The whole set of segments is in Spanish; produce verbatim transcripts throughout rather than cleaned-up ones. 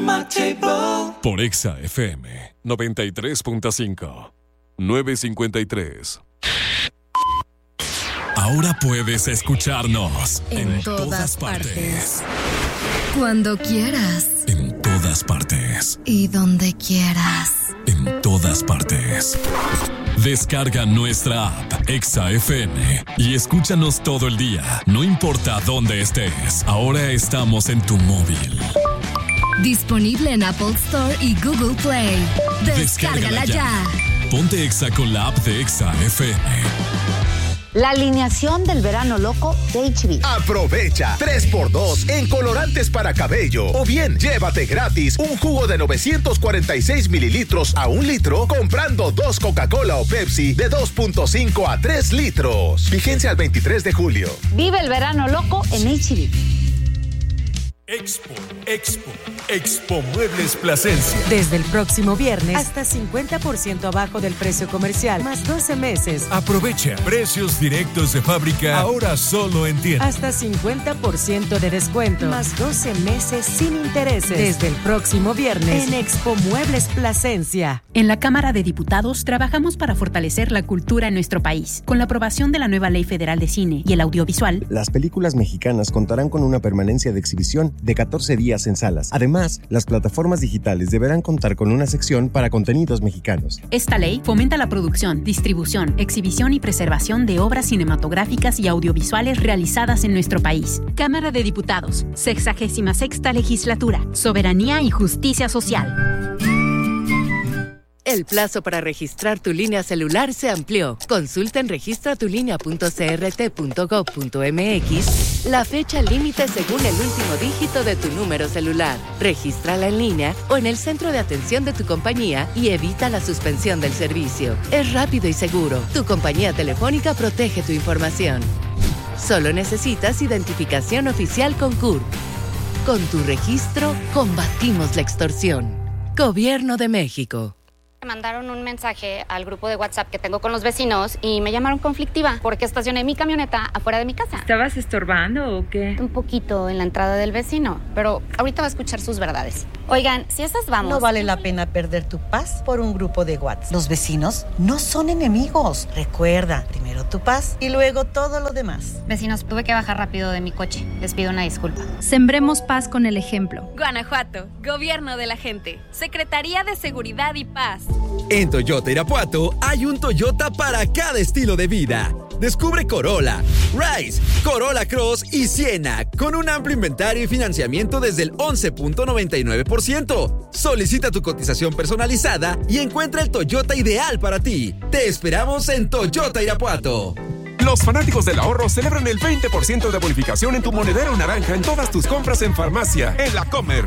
Por Exa F M noventa y tres punto cinco, nueve cincuenta y tres. Ahora puedes escucharnos en, en todas, todas partes. partes. Cuando quieras. En todas partes. Y donde quieras. En todas partes. Descarga nuestra app Exa F M y escúchanos todo el día, no importa dónde estés. Ahora estamos en tu móvil. Disponible en Apple Store y Google Play. Descárgala, Descárgala ya. ya. Ponte Exa con la app de Exa F M. La alineación del verano loco de H B. Aprovecha tres por dos en colorantes para cabello. O bien, llévate gratis un jugo de novecientos cuarenta y seis mililitros a un litro comprando dos Coca-Cola o Pepsi de dos punto cinco a tres litros. Vigencia al veintitrés de julio. Vive el verano loco en H B. Expo, Expo, Expo Muebles Plasencia. Desde el próximo viernes hasta cincuenta por ciento abajo del precio comercial, más doce meses. Aprovecha precios directos de fábrica, ahora solo en tienda. Hasta cincuenta por ciento de descuento, más doce meses sin intereses. Desde el próximo viernes en Expo Muebles Plasencia. En la Cámara de Diputados trabajamos para fortalecer la cultura en nuestro país. Con la aprobación de la nueva Ley Federal de Cine y el Audiovisual, las películas mexicanas contarán con una permanencia de exhibición de catorce días en salas. Además, las plataformas digitales deberán contar con una sección para contenidos mexicanos. Esta ley fomenta la producción, distribución, exhibición y preservación de obras cinematográficas y audiovisuales realizadas en nuestro país. Cámara de Diputados, sexagésima sexta legislatura, soberanía y justicia social. El plazo para registrar tu línea celular se amplió. Consulta en registra tu línea punto c r t punto gov punto m x la fecha límite según el último dígito de tu número celular. Regístrala en línea o en el centro de atención de tu compañía y evita la suspensión del servicio. Es rápido y seguro. Tu compañía telefónica protege tu información. Solo necesitas identificación oficial con C U R. Con tu registro, combatimos la extorsión. Gobierno de México. Me mandaron un mensaje al grupo de WhatsApp que tengo con los vecinos y me llamaron conflictiva porque estacioné mi camioneta afuera de mi casa. ¿Estabas estorbando o qué? Un poquito en la entrada del vecino, pero ahorita va a escuchar sus verdades. Oigan, si estas vamos... No vale la pena perder tu paz por un grupo de WhatsApp. Los vecinos no son enemigos. Recuerda, primero tu paz y luego todo lo demás. Vecinos, tuve que bajar rápido de mi coche. Les pido una disculpa. Sembremos paz con el ejemplo. Guanajuato, Gobierno de la Gente, Secretaría de Seguridad y Paz. En Toyota Irapuato hay un Toyota para cada estilo de vida. Descubre Corolla, Rise, Corolla Cross y Siena con un amplio inventario y financiamiento desde el once punto noventa y nueve por ciento. Solicita tu cotización personalizada y encuentra el Toyota ideal para ti. Te esperamos en Toyota Irapuato. Los fanáticos del ahorro celebran el veinte por ciento de bonificación en tu monedero naranja en todas tus compras en farmacia, en La Comer.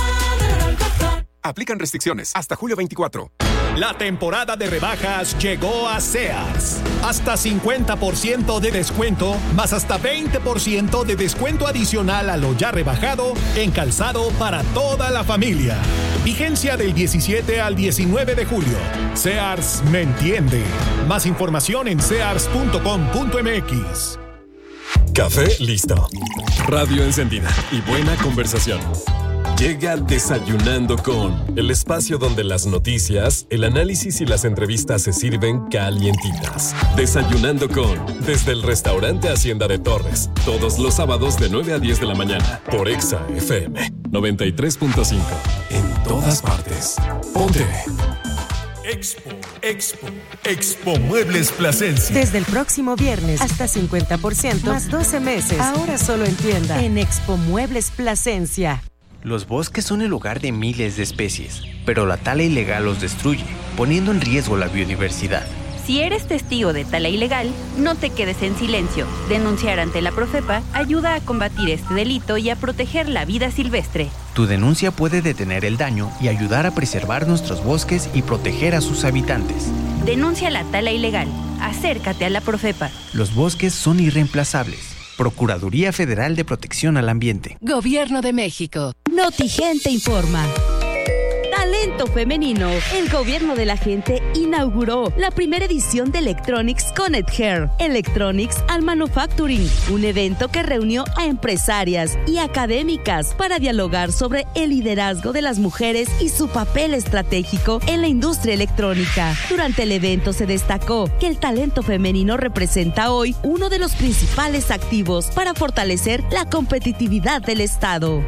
Aplican restricciones hasta julio veinticuatro. La temporada de rebajas llegó a Sears. Hasta cincuenta por ciento de descuento, más hasta veinte por ciento de descuento adicional a lo ya rebajado en calzado para toda la familia. Vigencia del diecisiete al diecinueve de julio. Sears me entiende. Más información en sears punto com punto m x. Café listo. Radio encendida y buena conversación. Llega Desayunando con, el espacio donde las noticias, el análisis y las entrevistas se sirven calientitas. Desayunando con, desde el restaurante Hacienda de Torres, todos los sábados de nueve a diez de la mañana, por Exa F M noventa y tres punto cinco. En todas partes. Ponte. Expo, Expo, Expo Muebles Plasencia. Desde el próximo viernes hasta cincuenta por ciento, más doce meses. Ahora solo en tienda. En Expo Muebles Plasencia. Los bosques son el hogar de miles de especies, pero la tala ilegal los destruye, poniendo en riesgo la biodiversidad. Si eres testigo de tala ilegal, no te quedes en silencio. Denunciar ante la Profepa ayuda a combatir este delito y a proteger la vida silvestre. Tu denuncia puede detener el daño y ayudar a preservar nuestros bosques y proteger a sus habitantes. Denuncia la tala ilegal. Acércate a la Profepa. Los bosques son irreemplazables. Procuraduría Federal de Protección al Ambiente. Gobierno de México. Notigente informa. Talento femenino. El Gobierno de la Gente inicia inauguró la primera edición de Electronics Connect Her, Electronics and Manufacturing, un evento que reunió a empresarias y académicas para dialogar sobre el liderazgo de las mujeres y su papel estratégico en la industria electrónica. Durante el evento se destacó que el talento femenino representa hoy uno de los principales activos para fortalecer la competitividad del Estado.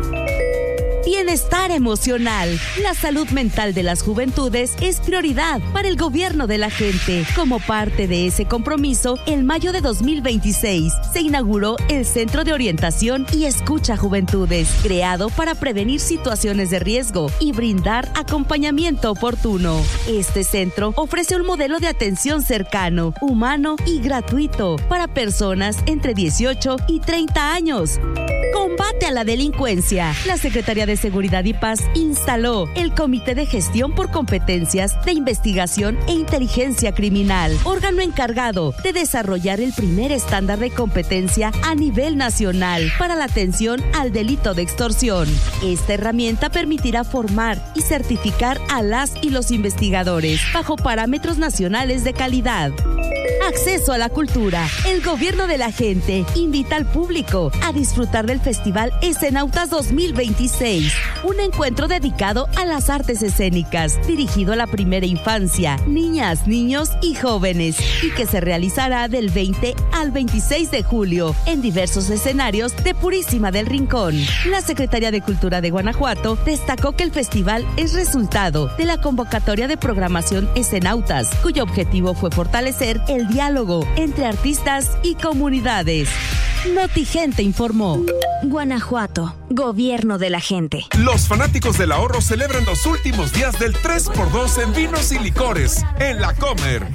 Bienestar emocional. La salud mental de las juventudes es prioridad para el gobierno de la gente. Como parte de ese compromiso, en mayo de dos mil veintiséis se inauguró el Centro de Orientación y Escucha Juventudes, creado para prevenir situaciones de riesgo y brindar acompañamiento oportuno. Este centro ofrece un modelo de atención cercano, humano y gratuito para personas entre dieciocho y treinta años. Combate a la delincuencia. La Secretaría de Seguridad y Paz instaló el Comité de Gestión por Competencias de Investigación e Inteligencia Criminal, órgano encargado de desarrollar el primer estándar de competencia a nivel nacional para la atención al delito de extorsión. Esta herramienta permitirá formar y certificar a las y los investigadores bajo parámetros nacionales de calidad. Acceso a la cultura. El gobierno de la gente invita al público a disfrutar del Festival Escenautas dos mil veintiséis, un encuentro dedicado a las artes escénicas, dirigido a la primera infancia, niñas, niños y jóvenes, y que se realizará del veinte al veintiséis de julio en diversos escenarios de Purísima del Rincón. La Secretaría de Cultura de Guanajuato destacó que el festival es resultado de la convocatoria de programación Escenautas, cuyo objetivo fue fortalecer el diálogo entre artistas y comunidades. Notigente informó. Guanajuato, gobierno de la gente. Los fanáticos del ahorro celebran los últimos días del tres por dos en vinos y licores en La Comer.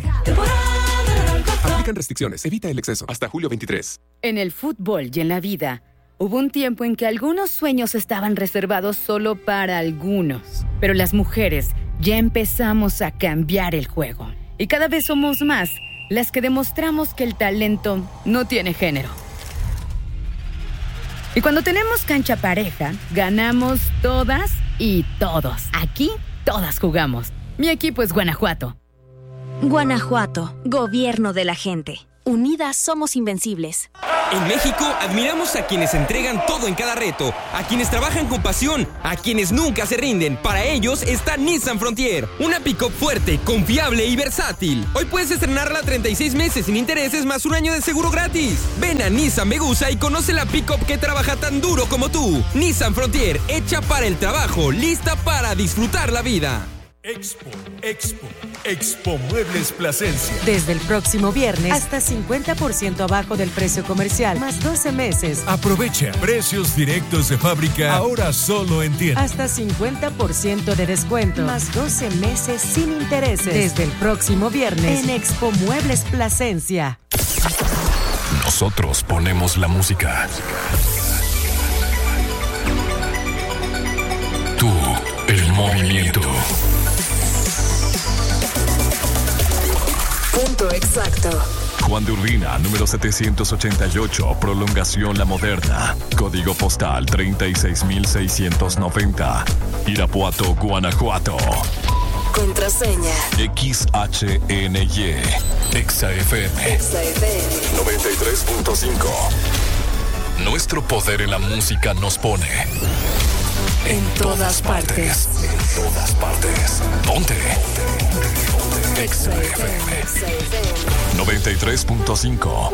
Aplican restricciones, evita el exceso. Hasta julio veintitrés. En el fútbol y en la vida, hubo un tiempo en que algunos sueños estaban reservados solo para algunos. Pero las mujeres ya empezamos a cambiar el juego. Y cada vez somos más las que demostramos que el talento no tiene género. Y cuando tenemos cancha pareja, ganamos todas y todos. Aquí, todas jugamos. Mi equipo es Guanajuato. Guanajuato, gobierno de la gente. Unidas somos invencibles. En México admiramos a quienes entregan todo en cada reto, a quienes trabajan con pasión, a quienes nunca se rinden. Para ellos está Nissan Frontier, una pick-up fuerte, confiable y versátil. Hoy puedes estrenarla a treinta y seis meses sin intereses más un año de seguro gratis. Ven a Nissan Megusa y conoce la pick-up que trabaja tan duro como tú. Nissan Frontier, hecha para el trabajo, lista para disfrutar la vida. Expo, Expo, Expo Muebles Plasencia. Desde el próximo viernes hasta cincuenta por ciento abajo del precio comercial, más doce meses. Aprovecha precios directos de fábrica, ahora solo en tienda. Hasta cincuenta por ciento de descuento, más doce meses sin intereses. Desde el próximo viernes en Expo Muebles Plasencia. Nosotros ponemos la música. Tú, el movimiento. Punto exacto. Juan de Urbina, número setecientos ochenta y ocho, Prolongación La Moderna. Código postal treinta y seis mil seiscientos noventa. Irapuato, Guanajuato. Contraseña. X H N Y. Exa F M. Exa F M. noventa y tres punto cinco. Nuestro poder en la música nos pone en todas partes. En todas partes. Ponte. Exa F M noventa y tres punto cinco.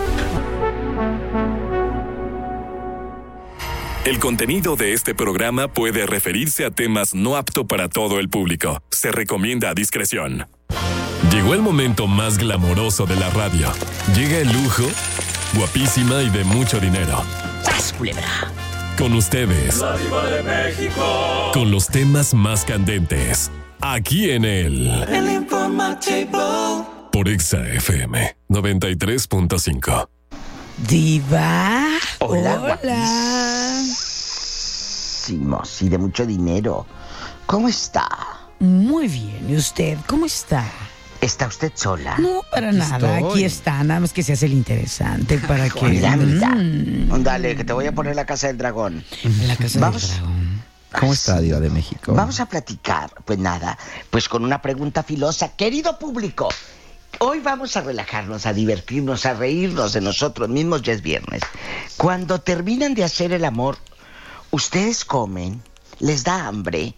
El contenido de este programa puede referirse a temas no apto para todo el público. Se recomienda discreción. Llegó el momento más glamoroso de la radio. Llega el lujo, guapísima y de mucho dinero. ¡Sas, culebra! Con ustedes. ¡La Diva de México! Con los temas más candentes. Aquí en el... El informativo. Por Exa F M noventa y tres punto cinco. Diva. Hola. Hola. Guapísimo, sí, de mucho dinero. ¿Cómo está? Muy bien. ¿Y usted cómo está? ¿Está usted sola? No, para Aquí nada. estoy. Aquí está. Nada más que se hace el interesante para que... Mira, mira. Mm. Dale, que te voy a poner la casa del dragón. La casa Vamos. del dragón. ¿Cómo está, Diva de México? Vamos a platicar, pues nada, pues con una pregunta filosa. Querido público, hoy vamos a relajarnos, a divertirnos, a reírnos de nosotros mismos, ya es viernes. Cuando terminan de hacer el amor, ¿ustedes comen? ¿Les da hambre?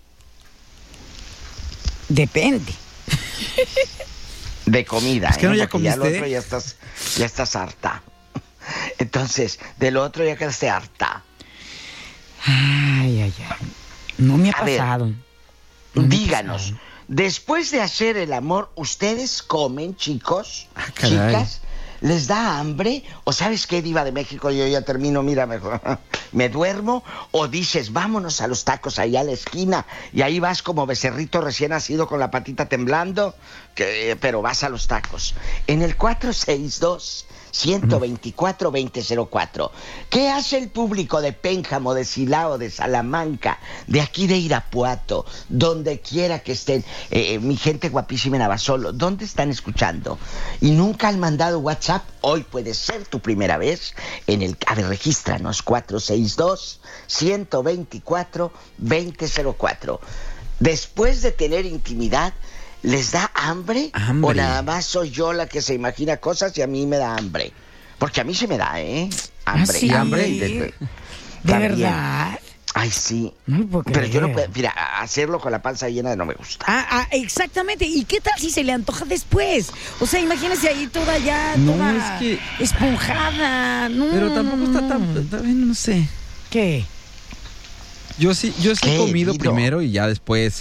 Depende. De comida, es que ¿eh? no ya Porque comiste. ya lo otro ya estás, ya estás harta. Entonces, del otro ya quedaste harta. Ay, ay, ay. No me ha A ver, pasado. No me díganos, ha pasado. después de hacer el amor, ¿ustedes comen, chicos? Ah, caray. Chicas, ¿les da hambre? ¿O sabes qué, Diva de México? Yo ya termino, mira, mejor me duermo. ¿O dices, vámonos a los tacos allá a la esquina? Y ahí vas como becerrito recién nacido con la patita temblando, que, pero vas a los tacos. En el cuatro seis dos, uno dos cuatro, dos cero cero cuatro. ¿Qué hace el público de Pénjamo, de Silao, de Salamanca, de aquí de Irapuato, donde quiera que estén? Eh, mi gente guapísima en Abasolo, ¿dónde están escuchando? Y nunca han mandado WhatsApp. Hoy puede ser tu primera vez en el... A ver, regístranos, cuatro seis dos, uno dos cuatro, dos cero cero cuatro. Después de tener intimidad, ¿les da hambre? Hambre. ¿O nada más soy yo la que se imagina cosas y a mí me da hambre? Porque a mí se me da, ¿eh? Hambre. ¿Ah, sí? Y hambre. ¿De, de- ¿De también. verdad? Ay, sí. No lo puedo Pero yo no creer. puedo... Mira, hacerlo con la panza llena no me gusta. Ah, ah, exactamente. ¿Y qué tal si se le antoja después? O sea, imagínese ahí toda ya, No, toda es que- esponjada. No, Pero tampoco no, está no. tan... También no sé. ¿Qué? Yo sí, yo sí he ¿Qué, comido Guido? primero y ya después...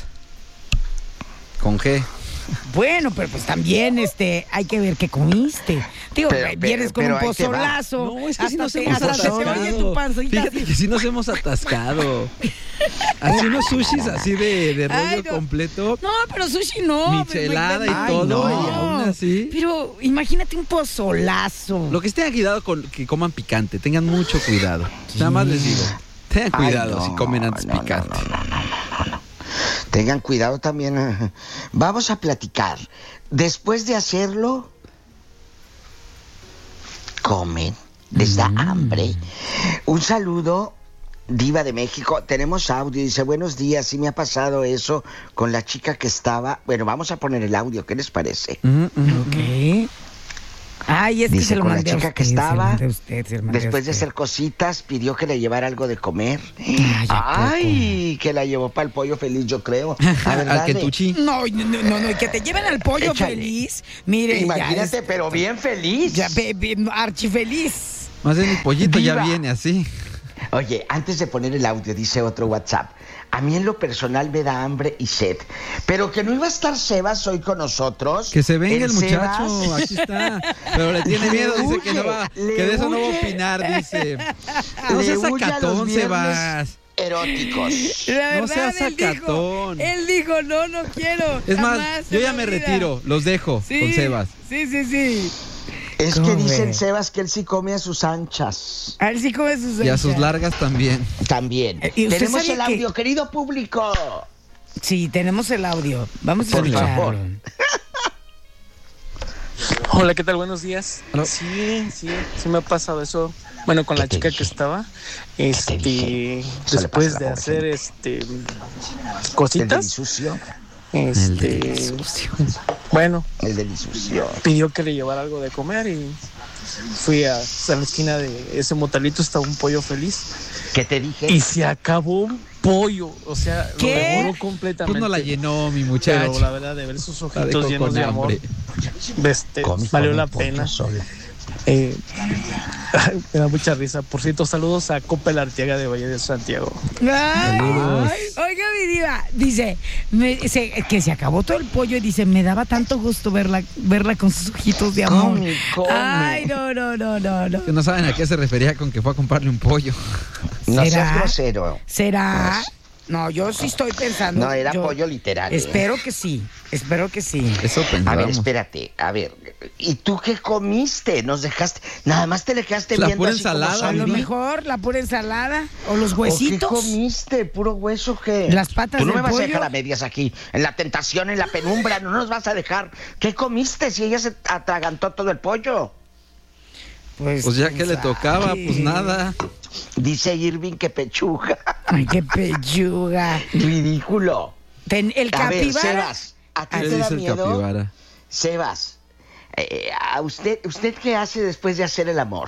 ¿Con qué? Bueno, pero pues también este, hay que ver qué comiste. Digo, Pero- vienes con pero un ahí te va. pozolazo. No, es que hasta sí nos te, hemos hasta se te atascado. oye tu pancita. Fíjate que sí nos hemos atascado. Así unos sushis así de, de rollo Ay, no. completo. No, pero sushi no. Michelada y Ay, todo, no. y aún así. Pero imagínate un pozolazo. Lo que tengan cuidado con que coman picante, tengan mucho cuidado. Nada más les digo, tengan Ay, cuidado no, si comen antes no, no, picante. no, no, no, no, no. Tengan cuidado también. eh. Vamos a platicar. Después de hacerlo, comen. Les da hambre. Un saludo, Diva de México. Tenemos audio. Dice, buenos días. Sí me ha pasado eso con la chica que estaba... Bueno, vamos a poner el audio. ¿Qué les parece? Mm, mm, Ok. Ay, es que Dice, se lo con la mandé a chica usted, que se lo estaba, mandé a usted, se lo mandé a después de usted. hacer cositas, pidió que le llevara algo de comer. Ay, ¿a Ay, que la llevó para el pollo feliz, yo creo. A ver, Al dale. Kentucky. No, no, no, no, no, que te lleven al pollo Échale. feliz. Mire, Imagínate, ya es, pero bien feliz. ya be, be, archifeliz. Más bien el pollito ya Diva. viene así. Oye, antes de poner el audio, dice otro WhatsApp. A mí en lo personal me da hambre y sed. Pero que no iba a estar Sebas hoy con nosotros. Que se venga el, Sebas. muchacho, aquí está. Pero le tiene miedo, Le dice que no va, huye, que de eso le no va a huye. opinar, dice. No Le seas huye a los sacatón, viernes Sebas. Eróticos. La No verdad, seas él dijo, sacatón. él dijo, no, no quiero. Es más, jamás yo en ya la me vida. retiro, los dejo Sí, con Sebas. Sí, sí, sí. Es ¿Cómo que dicen, ves? Sebas, que él sí come a sus anchas. A él sí come sus Y a sus anchas. largas también. También. Eh, ¿y usted Tenemos sabe el que- audio, querido público. Sí, tenemos el audio. Vamos a Por escucharlo. favor. Hola, ¿qué tal? Buenos días. Hola. Sí, sí, sí me ha pasado eso. Bueno, con la ¿Qué te chica dije? que estaba, te este, dije? Eso le después pasa a de la pobre hacer, gente. este, El del cositas, sucio. El del este, bueno, El del sucio. pidió que le llevara algo de comer y fui a, a la esquina de ese motelito, estaba un pollo feliz ¿Qué te dije? y se acabó un pollo, o sea, ¿Qué? lo devoró completamente. Pues no la llenó, mi Pero muchacho. la verdad, de ver sus La ojitos dejó llenos con de amor, hambre. este, Come, valió come la pollo pena. sola. Eh, me da mucha risa. Por cierto, saludos a Coppel Arteaga de Valle de Santiago. Ay, Saludos. oiga, mi diva, dice me- se- que se acabó todo el pollo y dice, me daba tanto gusto verla verla con sus ojitos de amor. Come, come. Ay, no, no, no, no, no. Que no saben a qué se refería con que fue a comprarle un pollo. No ¿Será? seas grosero. ¿Será? No, yo sí estoy pensando. No, era yo- pollo literal. ¿eh? Espero que sí, espero que sí. Eso A ver, pensábamos. espérate, a ver. ¿Y tú qué comiste? Nos dejaste. Nada más te le quedaste La viendo pura así como ensalada, A lo zombie. mejor la pura ensalada o los ¿O huesitos. ¿Qué comiste? ¿Puro hueso qué? Las patas Tú no del me vas pollo. a dejar a medias aquí, en la tentación, en la penumbra, no nos vas a dejar. ¿Qué comiste si ella se atragantó todo el pollo? Pues ya que le tocaba, pues nada. Dice Irving que pechuga. Ay, qué pechuga. Ridículo. Ten, el capibara. A ver, Sebas, ¿a ti ¿Qué te da dice el miedo? capibara? Sebas, eh, ¿a usted, ¿usted qué hace después de hacer el amor?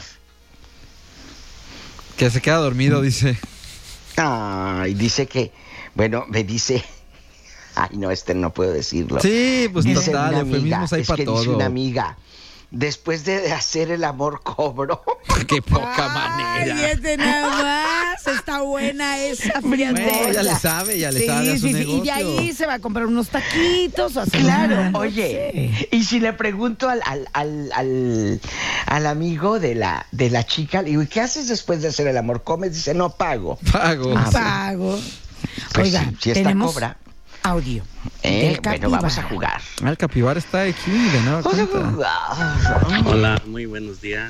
Que se queda dormido, dice. Ay, dice que, bueno, me dice... Ay, no, este no puedo decirlo. Sí, pues dice total, una amiga, eufemismos hay es para que todo. dice una amiga, después de hacer el amor cobro. Qué poca manera. Ay, este nada más. Está buena esa, fíjate. No, ya le sabe, ya le Sí, sabe a su sí, sí, negocio. y de ahí se va a comprar unos taquitos o así. Claro. No Oye, sé. y si le pregunto al, al, al, al, al amigo de la, de la chica, le digo, ¿y qué haces después de hacer el amor? ¿Comes? Dice, no, pago. Pago. Ah, Pago. Pues Oiga, sí, si esta tenemos cobra. audio. Eh, del bueno, vamos a capibara. jugar. Ah, el capibara está aquí de nueva cuenta. Hola, muy buenos días.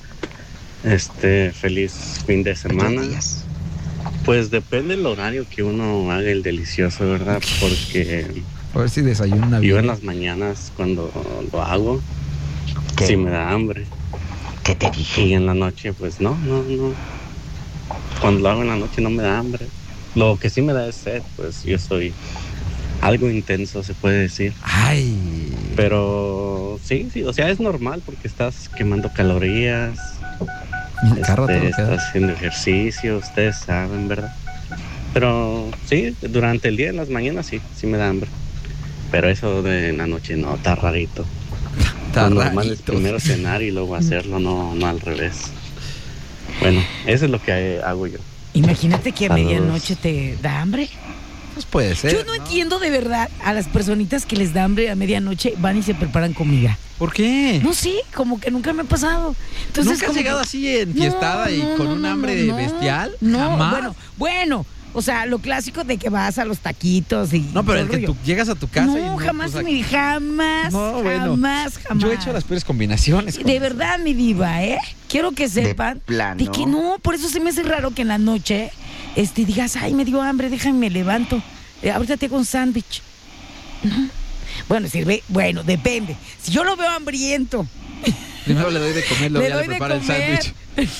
Este, feliz fin de semana. Pues depende del horario que uno haga el delicioso, ¿verdad? Porque A ver si desayuna bien. yo en las mañanas cuando lo hago, sí me da hambre. ¿Qué te dije? Y en la noche, pues no, no, no. Cuando lo hago en la noche no me da hambre. Lo que sí me da es sed, pues yo soy algo intenso, se puede decir. Ay. Pero sí, sí, o sea, es normal porque estás quemando calorías. Carro, Este, todo estás queda. haciendo ejercicio, ustedes saben, ¿verdad? Pero sí, durante el día, en las mañanas, sí, sí me da hambre. Pero eso de en la noche no, está rarito. Está Lo normal es rarito. primero cenar y luego hacerlo, no, no al revés. Bueno, eso es lo que hago yo. Imagínate que a Saludos. medianoche te da hambre. Pues puede ser. Yo no, entiendo de verdad a las personitas que les da hambre a medianoche, van y se preparan comida. ¿Por qué? No sé, como que nunca me ha pasado. Entonces, ¿Nunca has como llegado que- así enfiestada y con un hambre de bestial? No, ¿Jamás? bueno, bueno. O sea, lo clásico de que vas a los taquitos y. No, pero todo el que rollo. tú llegas a tu casa No, y no, jamás, pues, mi, jamás, No, bueno. jamás, jamás. Yo he hecho las peores combinaciones. De verdad, mi diva, ¿eh? Quiero que sepan plano. de que no, por eso se me hace raro que en la noche este, digas, ay, me dio hambre, déjame, me levanto. Eh, ahorita te hago un sándwich. No. Bueno, sirve, bueno, depende. Si yo lo veo hambriento. Primero le doy de comer, luego Le ya le doy de preparo el comer. sándwich.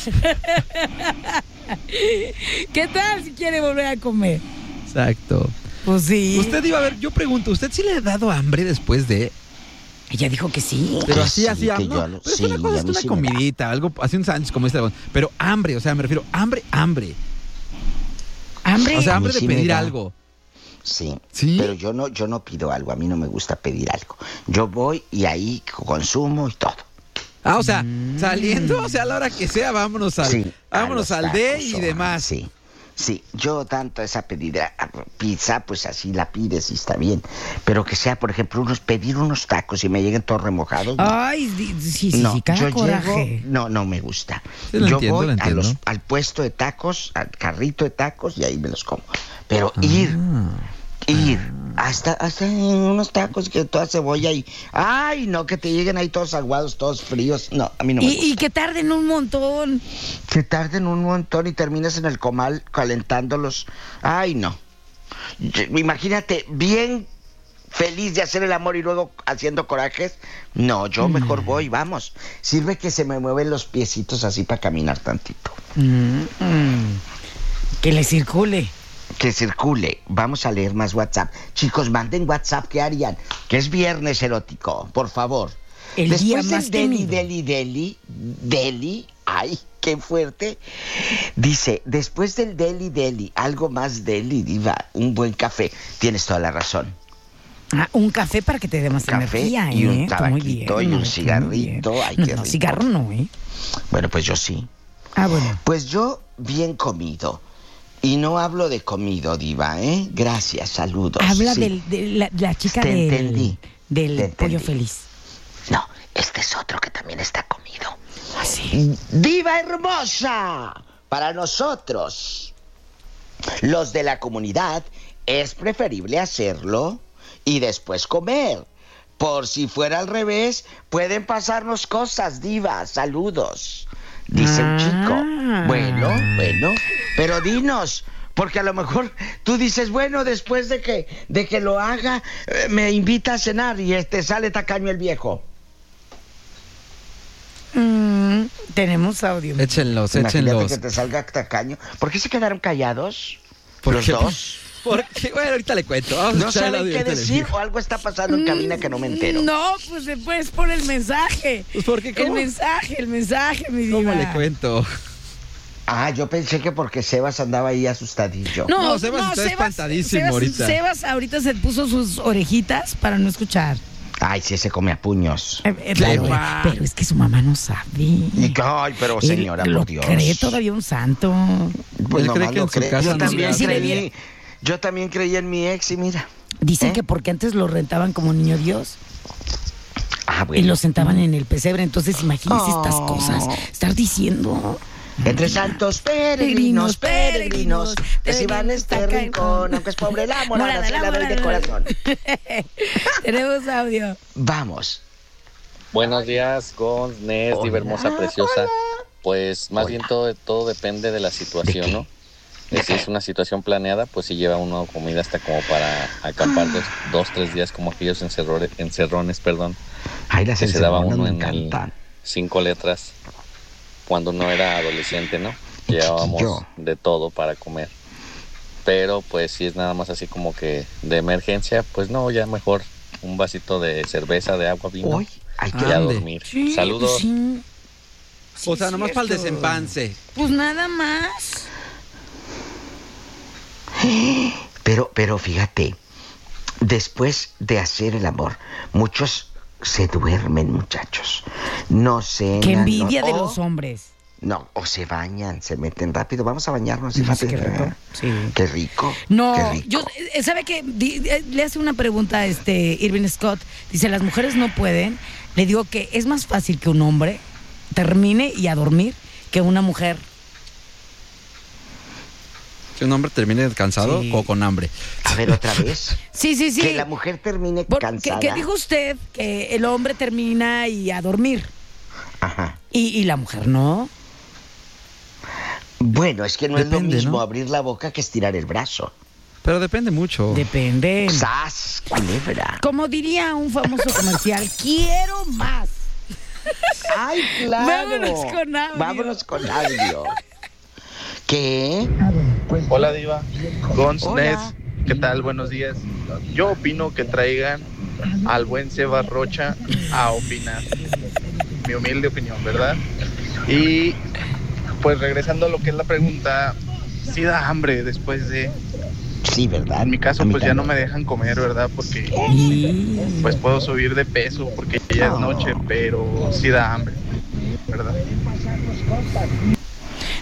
¿Qué tal si quiere volver a comer? Exacto. Pues sí. Usted iba a ver, yo pregunto, ¿usted sí le ha dado hambre después de...? Ella dijo que sí. Pero Que así, sí, así, que ah, yo no, lo- pero sí, es una cosa, a es mí una sí me da. comidita, algo, así un sándwich como este. Pero hambre, o sea, me refiero, hambre, hambre. Hambre. O sea, A hambre mí de sí me pedir da. algo. Sí, ¿Sí? pero yo no, yo no pido algo, a mí no me gusta pedir algo. Yo voy y ahí consumo y todo. Ah, o sea, saliendo, o sea, a la hora que sea, vámonos al, Sí, a vámonos los al D tacos, y o- demás. Sí, sí, yo tanto esa pedida, pizza, pues así la pides y está bien. Pero que sea, por ejemplo, unos pedir unos tacos y me lleguen todos remojados. no. Ay, di- sí, sí, no, sí, cada yo coraje. llego, no, no me gusta. Sí, lo yo entiendo, voy lo a entiendo. los, al puesto de tacos, al carrito de tacos y ahí me los como. Pero ir, ir, hasta, hasta en unos tacos que toda cebolla y, ay, no, que te lleguen ahí todos aguados, todos fríos. No, a mí no me Y, gusta. y que tarden un montón. Que tarden un montón y termines en el comal calentándolos. Ay, no. Yo- Imagínate, bien feliz de hacer el amor y luego haciendo corajes. No, yo mejor voy, vamos. Sirve que se me mueven los piecitos así para caminar tantito. Mm, mm. Que le circule. Que circule. Vamos a leer más WhatsApp. Chicos, manden WhatsApp. ¿Qué harían? Que es viernes erótico, por favor. El Después día del más deli, temido. deli, deli, deli, ay, qué fuerte. Dice, después del deli, deli, algo más deli, diva, un buen café. Tienes toda la razón. Ah, un café para que te dé más Café energía, y ¿eh? un Está muy bien, tabaquito y un está muy cigarrito. bien. Ay, no, qué no, rico. cigarro no, ¿eh? Bueno, pues yo sí. Ah, bueno. Pues yo bien comido. Y no hablo de comido, diva, ¿eh? Gracias, saludos. Habla Sí. del, de la, la chica Te del, entendí. del Te pollo entendí. feliz. No, este es otro que también está comido. Ah, sí. ¡Diva hermosa! Para nosotros, los de la comunidad, es preferible hacerlo y después comer. Por si fuera al revés, pueden pasarnos cosas, diva. Saludos. Dice un chico. Ah. Bueno, bueno. Pero dinos, porque a lo mejor tú dices, bueno, después de que, de que lo haga, eh, me invita a cenar y este sale tacaño el viejo. Mm, tenemos audio. Échenlos, Imagínate échenlos. que te salga tacaño. ¿Por qué se quedaron callados? ¿Los dos? Porque, bueno, ahorita le cuento. Vamos ¿No saben qué decir o algo está pasando en cabina que no me entero? No, pues después por el mensaje. Pues porque El mensaje, el mensaje, mi diva. ¿Cómo le cuento? Ah, yo pensé que porque Sebas andaba ahí asustadillo. No, No, Sebas no, está Sebas, espantadísimo Sebas, ahorita. Sebas ahorita se puso sus orejitas para no escuchar. Ay, sí, se come a puños. Eh, eh, pero, pero es que su mamá no sabe. Y, ay, pero señora, Él por lo Dios. cree todavía un santo. Pues Él cree nomás que lo en su cree. casa Yo no también se hace. creí. Yo también creí en mi ex y mira. Dicen ¿Eh? que porque antes lo rentaban como niño Dios. Ah, bueno. Y lo sentaban en el pesebre. Entonces, imagínense Oh. estas cosas. Estar diciendo. Entre santos peregrinos, peregrinos, te si van a este rincón, aunque es pobre la morada, se la doy de corazón. Tenemos audio. Vamos. Buenos días, con Nes, diva hermosa, preciosa. Pues más Hola. bien todo, todo depende de la situación, ¿no? Eh, Si es una situación planeada, pues si lleva uno comida hasta como para acampar dos, dos tres días, como aquellos encerrones, encerrones, perdón, Ay, las que se daba encerronas uno me en el encantan. cinco letras cuando uno era adolescente, ¿no? Llevábamos Chiquillo. de todo para comer. Pero pues si es nada más así como que de emergencia, pues no, ya mejor un vasito de cerveza, de agua, vino, Uy, ay, y qué a ande. dormir. Sí, Saludos. sí. O sea, nomás para el cierto. desempance. Pues nada más. Pero, pero fíjate, después de hacer el amor, muchos se duermen, muchachos. No cenan. Qué envidia no, de o- los hombres. No, o se bañan, se meten rápido. Vamos a bañarnos. No, rápido. qué rico. Sí. Qué rico. No, qué rico. yo, eh, ¿sabe qué? Di- eh, Le hace una pregunta a este Irving Scott. Dice, las mujeres no pueden. Le digo que es más fácil que un hombre termine y a dormir que una mujer. Que un hombre termine cansado Sí. o con hambre. A ver, otra vez. Sí, sí, sí. Que la mujer termine Por- cansada. ¿Qué, qué dijo usted? Que el hombre termina y a dormir. Ajá. Y, y la mujer no. Bueno, es que no Depende, es lo mismo ¿no? abrir la boca que estirar el brazo. Pero depende mucho. Depende. ¡Sas! Culebra. Como diría un famoso comercial, quiero más. ¡Ay, claro! Vámonos con audio. Vámonos con audio. ¿Qué? Hola Diva, Gons, Hola. Nes, ¿qué tal? Buenos días. Yo opino que traigan al buen Sebas Rocha a opinar. Mi humilde opinión, ¿verdad? Y pues regresando a lo que es la pregunta, sí da hambre después de... Sí, ¿verdad? En mi caso A mí pues ya no también. me dejan comer, ¿verdad? Porque pues puedo subir de peso porque ya es noche, pero sí da hambre, ¿verdad?